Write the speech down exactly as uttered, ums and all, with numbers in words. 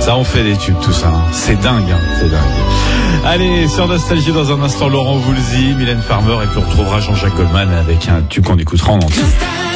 Ça en fait des tubes tout ça. Hein. C'est dingue, hein. C'est dingue. Allez, sur Nostalgie dans un instant, Laurent Voulzy, Mylène Farmer, et puis on retrouvera Jean-Jacques Goldman avec un tube qu'on écoutera en entier.